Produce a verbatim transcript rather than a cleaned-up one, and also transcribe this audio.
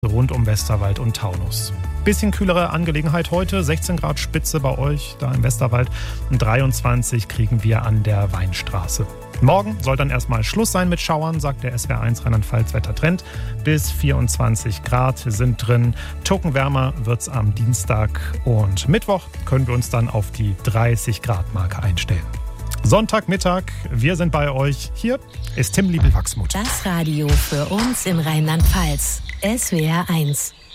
rund um Westerwald und Taunus. Bisschen kühlere Angelegenheit heute, sechzehn Grad Spitze bei euch da im Westerwald und dreiundzwanzig kriegen wir an der Weinstraße. Morgen soll dann erstmal Schluss sein mit Schauern, sagt der S W R eins Rheinland-Pfalz Wettertrend. Bis vierundzwanzig Grad sind drin. Tucken wärmer wird's am Dienstag und Mittwoch können wir uns dann auf die dreißig Grad Marke einstellen. Sonntagmittag, wir sind bei euch. Hier ist Tim Liebel-Wachsmuth. Das Radio für uns in Rheinland-Pfalz. S W R eins.